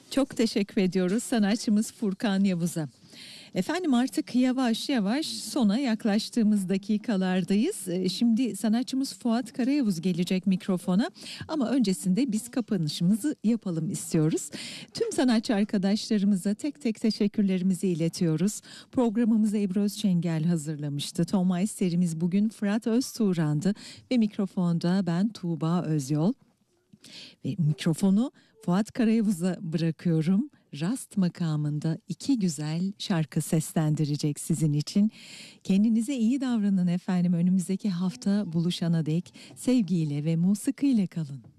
Çok teşekkür ediyoruz sanatçımız Furkan Yavuz'a. Efendim artık yavaş yavaş sona yaklaştığımız dakikalardayız. Şimdi sanatçımız Fuat Karayavuz gelecek mikrofona ama öncesinde biz kapanışımızı yapalım istiyoruz. Tüm sanatçı arkadaşlarımıza tek tek teşekkürlerimizi iletiyoruz. Programımızı Ebru Özçengel hazırlamıştı. Tom serimiz bugün Fırat Öztuğran'dı ve mikrofonda ben Tuğba Özyol. Ve mikrofonu Fuat Karayavuz'a bırakıyorum. Rast makamında iki güzel şarkı seslendirecek sizin için. Kendinize iyi davranın efendim. Önümüzdeki hafta buluşana dek sevgiyle ve musikiyle kalın.